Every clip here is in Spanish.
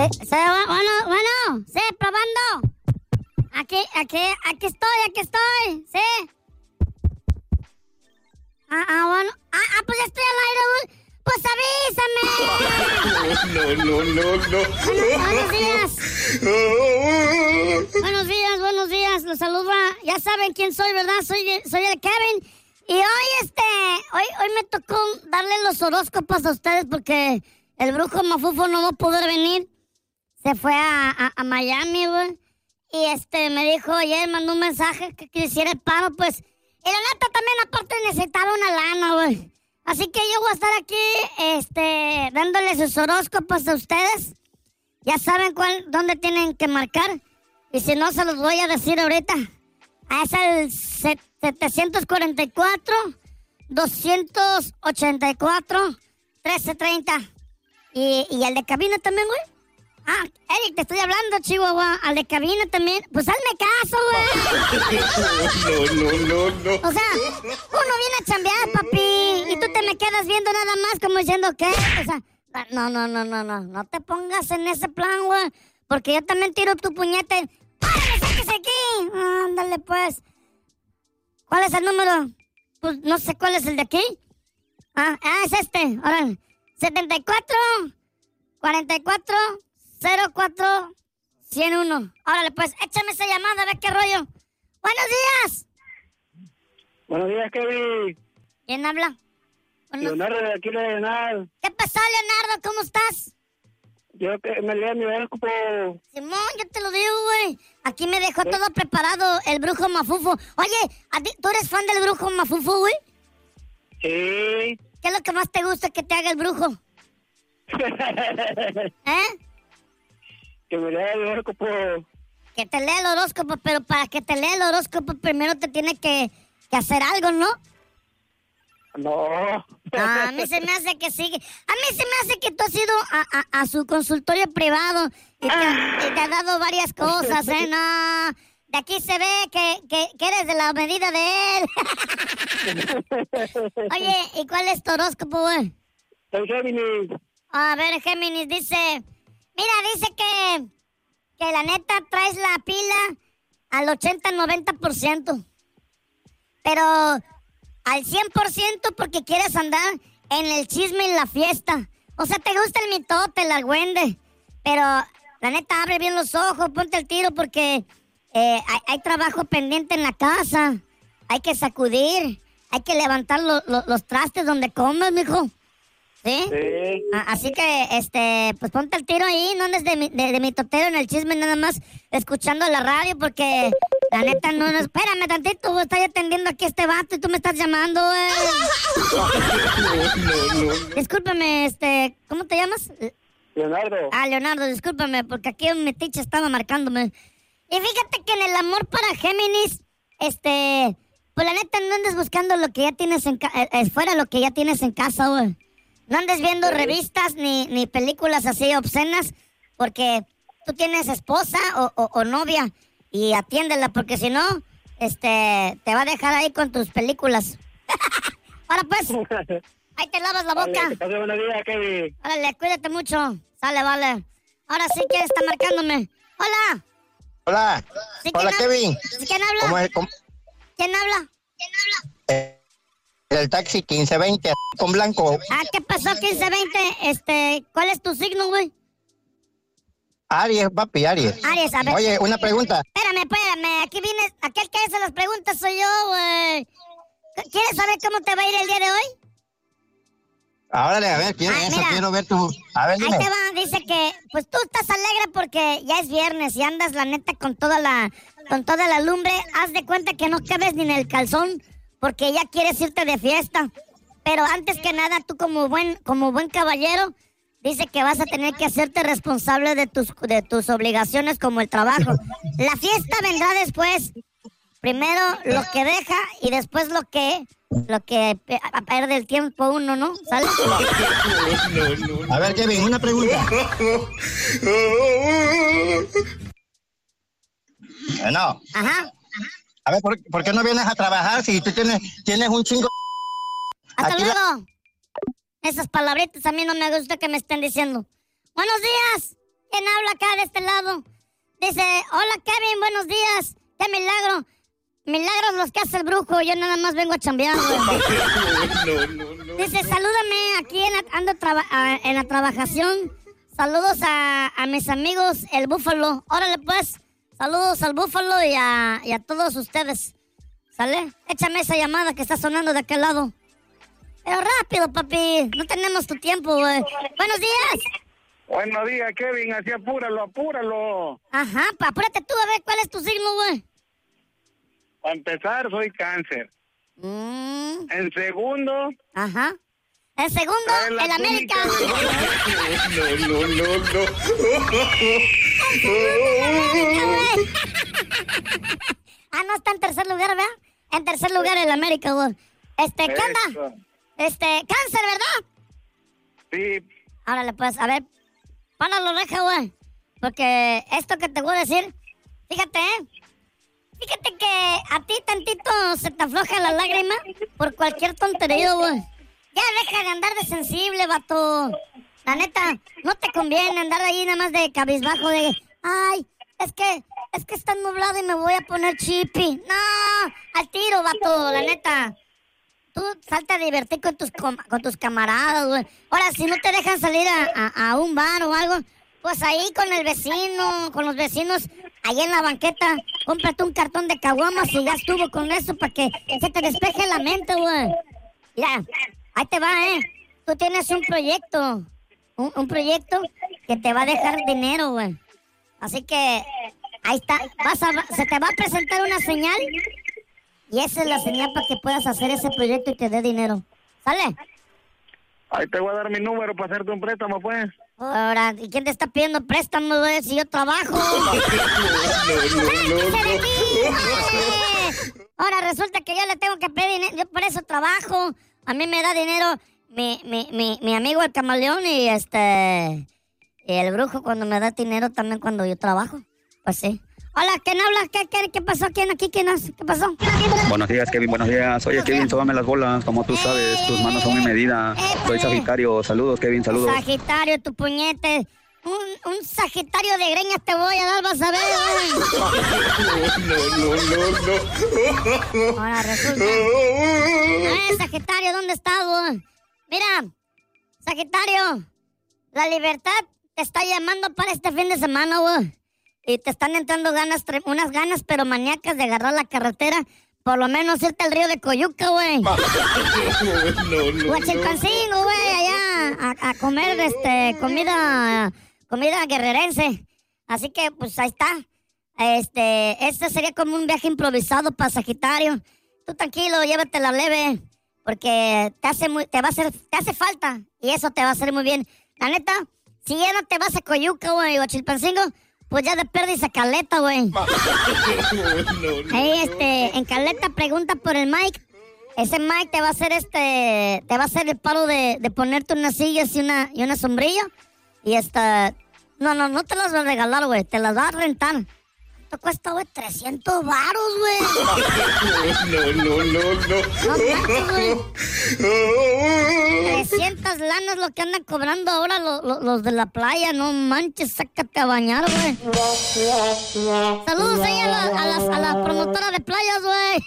Bueno, sí, probando. Aquí estoy, sí. Bueno. Pues ya estoy al aire, güey. Pues avísame. No. Buenos días. Los saluda. Ya saben quién soy, ¿verdad? Soy el Kevin. Y hoy me tocó darle los horóscopos a ustedes porque el brujo Mafufo no va a poder venir. Se fue a Miami, güey. Y me dijo ayer, mandó un mensaje que hiciera el paro, pues. Y la neta también aparte necesitaba una lana, güey. Así que yo voy a estar aquí, dándoles sus horóscopos a ustedes. Ya saben dónde tienen que marcar. Y si no, se los voy a decir ahorita. Es el 744-284-1330. Y el de cabina también, güey. Eric, te estoy hablando, Chihuahua. Al de cabina también. Pues hazme caso, güey. No. O sea, uno viene a chambear, papi. Y tú te me quedas viendo nada más como diciendo, ¿qué? O sea, no. No te pongas en ese plan, güey. Porque yo también tiro tu puñete. ¡Párale, sáquese aquí! Ándale, pues. ¿Cuál es el número? Pues no sé cuál es el de aquí. Es este. Ahora, 74 44 04 101. Órale, pues, échame esa llamada, a ver qué rollo. ¡Buenos días! Buenos días, Kevin. ¿Quién habla? Leonardo, de aquí, Leonardo. ¿Qué pasó, Leonardo? ¿Cómo estás? Yo que me leo mi horóscopo. Simón, yo te lo digo, güey. Aquí me dejó todo preparado el brujo Mafufo. Oye, ¿tú eres fan del brujo Mafufo, güey? Sí. ¿Qué es lo que más te gusta que te haga el brujo? Que me lea el horóscopo. Que te lea el horóscopo, pero para que te lea el horóscopo primero te tiene que hacer algo, ¿no? No. A mí se me hace que sigue. A mí se me hace que tú has ido a su consultorio privado y te ha dado varias cosas, ¿eh? No. De aquí se ve que eres de la medida de él. Oye, ¿y cuál es tu horóscopo, güey? Soy Géminis. A ver, Géminis dice que la neta traes la pila al 80-90%. Pero al 100% porque quieres andar en el chisme y la fiesta. O sea, te gusta el mitote, el argüende. Pero la neta, abre bien los ojos, ponte el tiro porque hay trabajo pendiente en la casa. Hay que sacudir, hay que levantar los trastes donde comes, mijo. ¿Sí? Sí. Así que, pues ponte el tiro ahí, no andes de mitotero en el chisme nada más escuchando la radio porque la neta no, espérame tantito, güey, estoy atendiendo aquí a este vato y tú me estás llamando, güey. No. Discúlpame, ¿cómo te llamas? Leonardo. Leonardo, discúlpame, porque aquí un metiche estaba marcándome. Y fíjate que en el amor para Géminis, pues la neta no andes buscando lo que ya tienes fuera lo que ya tienes en casa, güey. No andes viendo revistas ni películas así obscenas porque tú tienes esposa o novia y atiéndela porque si no, te va a dejar ahí con tus películas. Ahora pues, ahí te lavas la boca. Vale, que pase buenos días, Kevin. Órale, cuídate mucho. Sale, vale. Ahora sí que está marcándome. Hola. Hola. ¿Sí, hola, Kevin. ¿Quién habla? ¿Quién habla? El taxi 1520 con blanco. ¿Qué pasó 1520? ¿Cuál es tu signo, güey? Aries, papi, Aries. Aries, a ver. Oye, una pregunta. Espérame. Aquí vienes. Aquel que hace las preguntas soy yo, güey. ¿Quieres saber cómo te va a ir el día de hoy? Ahora, a ver, quiero ver tu... A ver, dime. Ahí te va, dice que, pues tú estás alegre porque ya es viernes y andas la neta con toda la lumbre. Haz de cuenta que no cabes ni en el calzón porque ya quieres irte de fiesta. Pero antes que nada, tú como buen caballero, dice que vas a tener que hacerte responsable de tus obligaciones como el trabajo. La fiesta vendrá después. Primero lo que deja y después lo que pierde el tiempo uno, ¿no? ¿Sale? A ver, Kevin, una pregunta. No. Ajá. A ver, ¿por qué no vienes a trabajar si tú tienes un chingo? Hasta luego. Esas palabritas a mí no me gusta que me estén diciendo. Buenos días. ¿quién habla acá de este lado? Dice, hola Kevin, buenos días. ¡Qué milagro! Milagros los que hace el brujo, yo nada más vengo a chambear, güey. No. Dice, salúdame, aquí ando en la trabajación. Saludos a mis amigos, el Búfalo. Órale pues, saludos al Búfalo y a todos ustedes. ¿Sale? Échame esa llamada que está sonando de aquel lado. Pero rápido, papi, no tenemos tu tiempo, güey. Buenos días. Buenos días, Kevin, así apúralo. Ajá, apúrate tú a ver cuál es tu signo, güey. Para empezar, soy Cáncer. En segundo... Ajá. En segundo, el América. No, está en tercer lugar, ¿verdad? En tercer lugar el América, güey. ¿Qué onda? Cáncer, ¿verdad? Sí. Órale, pues, a ver, para la oreja, güey. Porque esto que te voy a decir, fíjate, Fíjate que a ti tantito se te afloja la lágrima por cualquier tontería, güey. Ya deja de andar de sensible, vato. La neta, no te conviene andar ahí nada más de cabizbajo de... Ay, es que está nublado y me voy a poner chippy. No, al tiro, vato, la neta. Tú salta a divertir con tus camaradas, güey. Ahora, si no te dejan salir a un bar o algo, pues ahí con el vecino, con los vecinos, ahí en la banqueta, cómprate un cartón de caguamas y ya estuvo con eso para que se te despeje la mente, güey. Mira, ahí te va, Tú tienes un proyecto, un proyecto que te va a dejar dinero, güey. Así que, ahí está, se te va a presentar una señal y esa es la señal para que puedas hacer ese proyecto y te dé dinero. ¿Sale? Ahí te voy a dar mi número para hacerte un préstamo, pues. Ahora, ¿y quién te está pidiendo préstamo, güey? Si yo trabajo. Ahora resulta que yo le tengo que pedir dinero. Yo por eso trabajo. A mí me da dinero mi amigo el camaleón y y el brujo cuando me da dinero también cuando yo trabajo. Pues sí. Hola, ¿quién habla? ¿Qué pasó? ¿Quién aquí? ¿Quién es? ¿Qué pasó? Buenos días, Kevin, buenos días. Oye, Kevin, sóbame las bolas, como tú sabes, tus manos son mi medida. Soy Sagitario, saludos, Kevin, saludos. Sagitario, tu puñete. Un Sagitario de greñas te voy a dar, vas a ver. No. Ahora resulta. Sagitario, ¿dónde estás, güey? Mira, Sagitario, la libertad te está llamando para este fin de semana, güey. Y te están entrando unas ganas, pero maníacas de agarrar la carretera. Por lo menos irte al río de Coyuca, güey. Huachilpancingo, güey, allá a comer comida guerrerense. Así que, pues, ahí está. Este sería como un viaje improvisado para Sagitario. Tú tranquilo, llévatela leve. Porque te hace falta. Y eso te va a hacer muy bien. La neta, si ya no te vas a Coyuca, güey, Huachilpancingo, pues ya de perdiz a Caleta, güey. Ahí, en Caleta pregunta por el Mike. Ese Mike te va a hacer el paro de ponerte unas sillas y una sombrilla. Y no te las va a regalar, güey. Te las va a rentar. Esto cuesta, güey, 300 varos, güey. No manches, güey. 300 lanas lo que andan cobrando ahora los de la playa. No manches, sácate a bañar, güey. Saludos ahí a la promotora de playas, güey.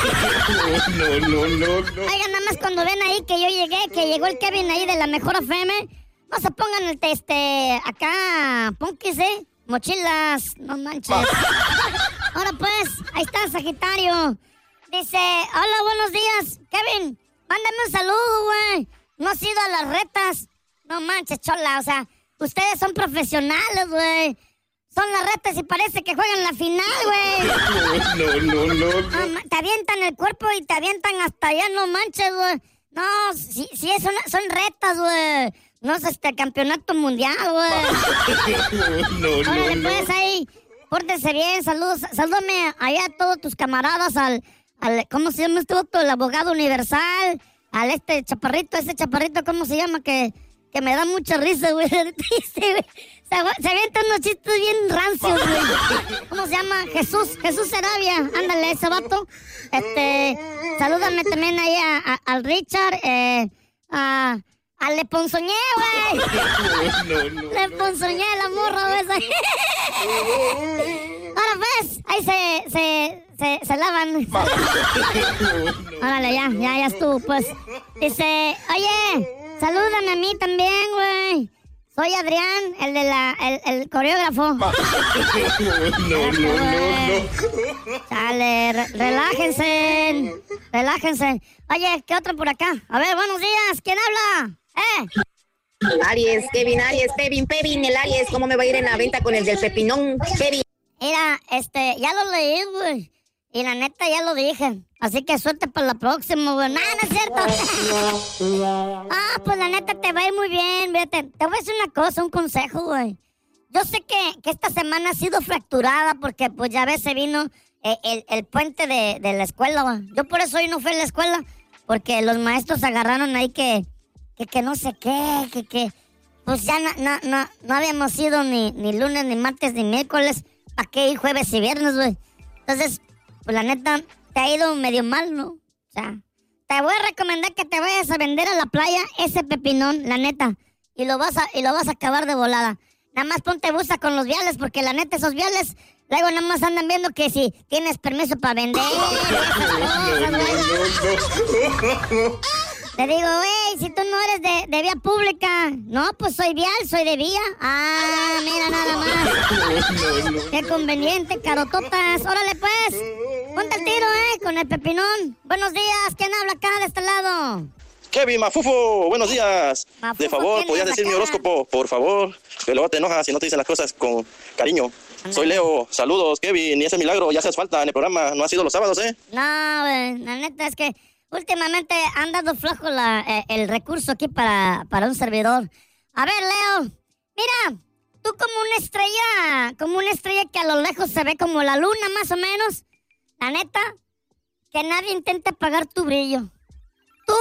Oigan, nada más cuando ven ahí que yo llegué, que llegó el Kevin ahí de la Mejor FM, no se pongan acá, punkis, mochilas, no manches. Ahora pues, ahí está Sagitario. Dice, hola, buenos días, Kevin, mándame un saludo, güey. No has ido a las retas. No manches, chola, o sea, ustedes son profesionales, güey. Son las retas y parece que juegan la final, güey. No. Te avientan el cuerpo y te avientan hasta allá, no manches, güey. No, sí, son retas, güey. No es campeonato mundial, güey. Órale, pues ahí, pórtense bien, salúdame allá a todos tus camaradas, al ¿cómo se llama este otro? El abogado universal, al ese chaparrito, ¿cómo se llama? Que me da mucha risa, güey. Se avientan unos chistes bien rancios, güey. ¿Cómo se llama? Jesús Sarabia, ándale, ese vato. Salúdame también ahí al Richard, a Le ponzoñé, güey. Le ponzoñé a la morra, güey. Ahora pues, ahí se lavan. Órale, ya estuvo, pues. Dice, oye, salúdame a mí también, güey. Soy Adrián, el coreógrafo. No. Chale, relájense. Oye, ¿qué otro por acá? A ver, buenos días, ¿quién habla? Aries, Pevin, el Aries, ¿cómo me va a ir en la venta con el del pepinón, Pevin? Mira, ya lo leí, güey. Y la neta ya lo dije. Así que suerte para la próxima, güey. Nada, no es cierto. Pues la neta te va a ir muy bien. Fíjate, te voy a decir una cosa, un consejo, güey. Yo sé que esta semana ha sido fracturada porque, pues, ya ves, se vino el puente de la escuela, güey. Yo por eso hoy no fui a la escuela. Porque los maestros agarraron ahí que no sé qué, que pues ya no habíamos ido ni lunes, ni martes, ni miércoles. ¿Para qué ir jueves y viernes, güey? Entonces, pues la neta, te ha ido medio mal, ¿no? O sea, te voy a recomendar que te vayas a vender a la playa ese pepinón, la neta. Y lo vas a acabar de volada. Nada más ponte busa con los viales, porque la neta esos viales luego nada más andan viendo que si tienes permiso para vender esas cosas, güey. Te digo, güey, si tú no eres de vía pública. No, pues soy vial, soy de vía. Mira nada más. Qué conveniente, carototas. Órale, pues. Ponte el tiro, con el pepinón. Buenos días, ¿quién habla acá de este lado? Kevin Mafufo, buenos días. Mafufo, de favor, ¿podrías decir mi horóscopo? Por favor, que luego te enojas si no te dicen las cosas con cariño. Andale. Soy Leo, saludos, Kevin, y ese milagro ya hace falta en el programa, no ha sido los sábados, No, güey, la neta es que últimamente han dado flojo el recurso aquí para un servidor. A ver, Leo, mira, tú como una estrella que a lo lejos se ve como la luna, más o menos. La neta, que nadie intente apagar tu brillo. Tú,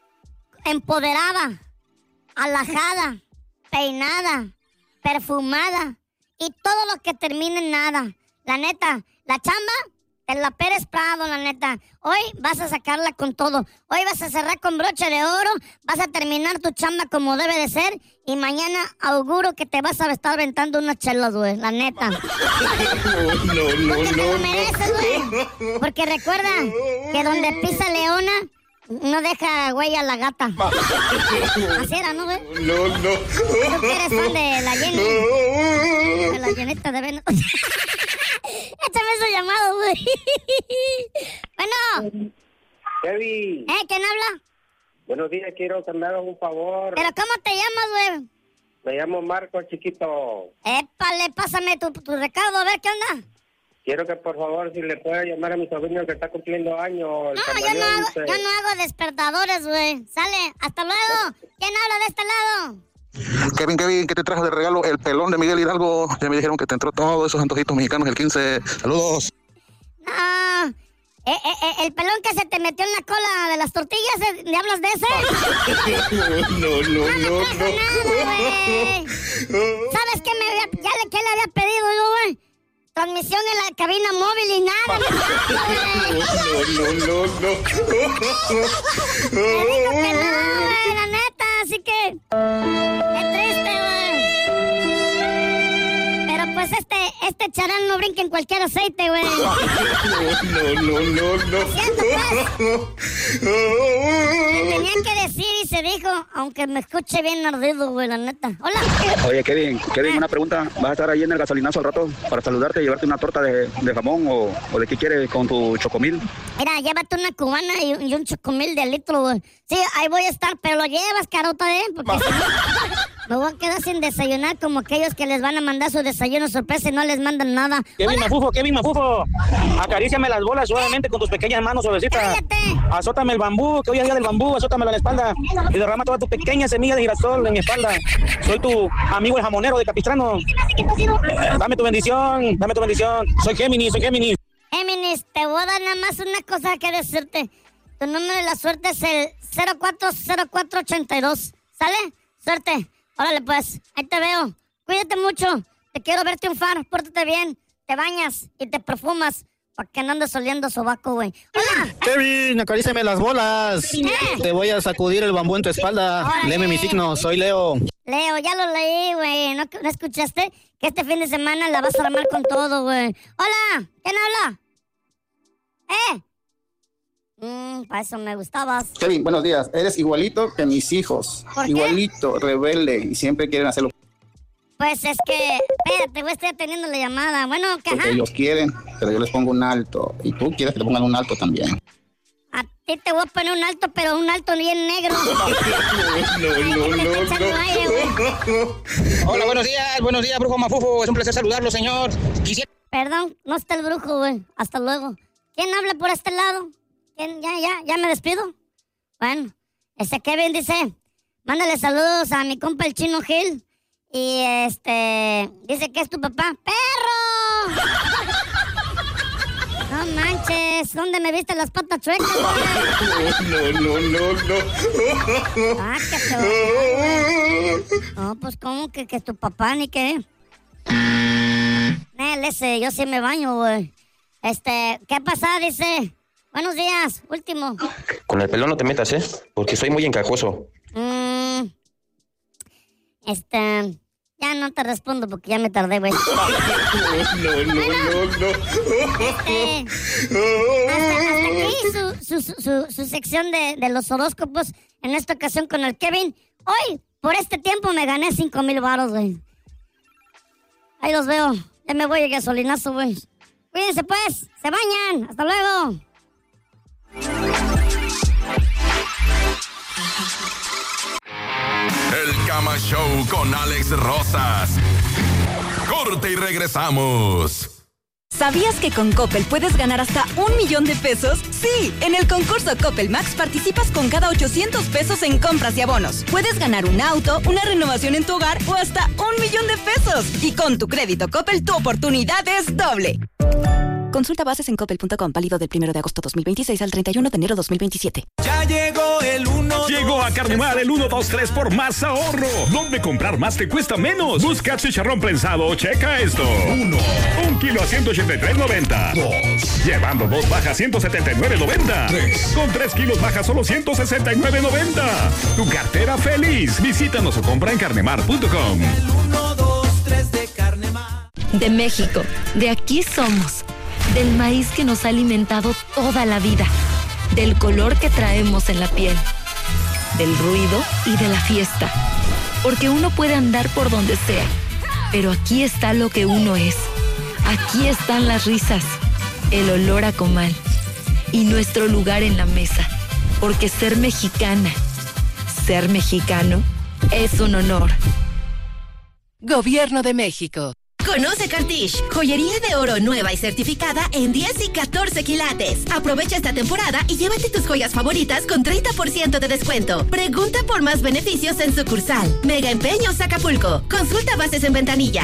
empoderada, alajada, peinada, perfumada y todo lo que termine en nada. La neta, la chamba, en la Pérez Prado, la neta. Hoy vas a sacarla con todo. Hoy vas a cerrar con broche de oro, vas a terminar tu chamba como debe de ser y mañana auguro que te vas a estar aventando unas chelas, güey, la neta. Porque te lo mereces, güey. Porque recuerda que donde pisa leona, no deja huella la gata. Así era, ¿no, güey? No. Tú que eres fan de la Jenny. De la lleneta de Venus. Échame ese llamado, güey. Bueno. Kevin. ¿Quién habla? Buenos días, quiero que me hagas un favor. ¿Pero cómo te llamas, güey? Me llamo Marco, chiquito. Épale, pásame tu recado, a ver, ¿qué onda? Quiero que, por favor, si le puedes llamar a mi sobrino que está cumpliendo años. No, yo no hago despertadores, güey. Sale, hasta luego. ¿Quién habla de este lado? Kevin, ¿qué te trajo de regalo? El pelón de Miguel Hidalgo. Ya me dijeron que te entró todos esos antojitos mexicanos el 15. Saludos. No, el pelón que se te metió en la cola de las tortillas, ¿me hablas de ese? No. Nada, güey. ¿Sabes qué qué le había pedido yo, güey? Transmisión en la cabina móvil y nada. No. Te digo que no, güey, la neta, así que qué triste, güey. Pero pues este charán no brinca en cualquier aceite, güey. No. Siento, pues. Me tenían que decir y se dijo, aunque me escuche bien ardido, güey, la neta. Hola. Oye, Kevin, una pregunta. ¿Vas a estar ahí en el gasolinazo al rato para saludarte y llevarte una torta de jamón o de qué quieres con tu chocomil? Mira, llévate una cubana y un chocomil de litro, güey. Sí, ahí voy a estar, pero lo llevas, carota, porque si no, me voy a quedar sin desayunar como aquellos que les van a mandar su desayuno sorpresa y no les mandan nada. Kevin Mafufo, acaríciame las bolas suavemente con tus pequeñas manos suavecitas. ¡Cállate! Azótame el bambú, que hoy es día del bambú, azótamelo en la espalda y derrama toda tu pequeña semilla de girasol en mi espalda. Soy tu amigo el jamonero de Capistrano. Dame tu bendición. Soy Géminis. Géminis, te voy a dar nada más una cosa que decirte. Tu número de la suerte es el 040482. ¿Sale? Suerte. Órale, pues, ahí te veo. Cuídate mucho. Te quiero ver triunfar. Pórtate bien. Te bañas y te perfumas ¿Para qué no andas oliendo sobaco, güey? ¡Hola! Kevin, acaríciame las bolas. Te voy a sacudir el bambú en tu espalda. Órale. Léeme mi signo, soy Leo. Leo, ya lo leí, güey. ¿No escuchaste? Que este fin de semana la vas a armar con todo, güey. ¡Hola! ¿Quién habla? Para eso me gustabas. Kevin, buenos días. Eres igualito que mis hijos. ¿Por qué? Igualito, rebelde y siempre quieren hacerlo. Pues es que, espérate, güey, estoy atendiendo la llamada. Bueno, que Porque ellos quieren, pero yo les pongo un alto. Y tú quieres que te pongan un alto también. A ti te voy a poner un alto, pero un alto bien negro. Hola, buenos días, brujo mafufo. Es un placer saludarlo, señor. Perdón, no está el brujo, güey. Hasta luego. ¿Quién habla por este lado? ¿Quién? ¿Ya me despido? Bueno, Kevin dice, mándale saludos a mi compa el Chino Gil. Y dice que es tu papá. ¡Perro! No manches, ¿dónde me viste las patas chuecas, güey? No. Ah, que te va. No, pues ¿cómo que tu papá ni qué? Yo sí me baño, güey. ¿Qué pasa? Dice. Buenos días, último. Con el pelón no te metas, porque soy muy encajoso. Ya no te respondo porque ya me tardé, güey. No. Hasta aquí su sección de los horóscopos en esta ocasión con el Kevin. Hoy, por este tiempo, me gané 5,000 varos, güey. Ahí los veo. Ya me voy a gasolinazo, güey. Cuídense, pues. Se bañan. Hasta luego. El Cama Show con Alex Rosas. Corte y regresamos. ¿Sabías que con Coppel puedes ganar hasta 1,000,000 de pesos? Sí, en el concurso Coppel Max participas con cada 800 pesos en compras y abonos. Puedes ganar un auto, una renovación en tu hogar o hasta 1,000,000 de pesos. Y con tu crédito Coppel, tu oportunidad es doble. Consulta bases en coppel.com, válido del 1 de agosto 2026 al 31 de enero 2027. Ya llegó el 1. Llegó a Carnemar el 1, 2, 3 por más ahorro. ¿Dónde comprar más te cuesta menos? Busca chicharrón prensado, checa esto. 1 kilo a 183.90. 2. Llevando 2 baja 179.90. 3. Con 3 kilos baja solo 169.90. Tu cartera feliz. Visítanos o compra en carnemar.com. 1, 2, 3 de Carnemar. De México, de aquí somos. Del maíz que nos ha alimentado toda la vida, del color que traemos en la piel, del ruido y de la fiesta. Porque uno puede andar por donde sea, pero aquí está lo que uno es. Aquí están las risas, el olor a comal y nuestro lugar en la mesa. Porque ser mexicana, ser mexicano, es un honor. Gobierno de México. Conoce Cartish, joyería de oro nueva y certificada en 10 y 14 quilates. Aprovecha esta temporada y llévate tus joyas favoritas con 30% de descuento. Pregunta por más beneficios en sucursal. Mega Empeños Acapulco. Consulta bases en ventanilla.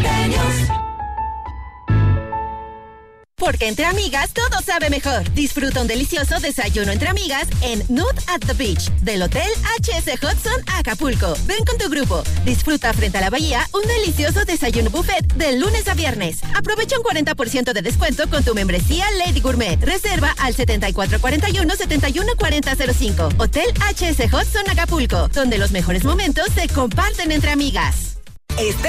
Porque entre amigas todo sabe mejor. Disfruta un delicioso desayuno entre amigas en Nude at the Beach del Hotel HS Hudson Acapulco. Ven con tu grupo. Disfruta frente a la bahía un delicioso desayuno buffet de lunes a viernes. Aprovecha un 40% de descuento con tu membresía Lady Gourmet. Reserva al 7441-714005. Hotel HS Hudson Acapulco, donde los mejores momentos se comparten entre amigas.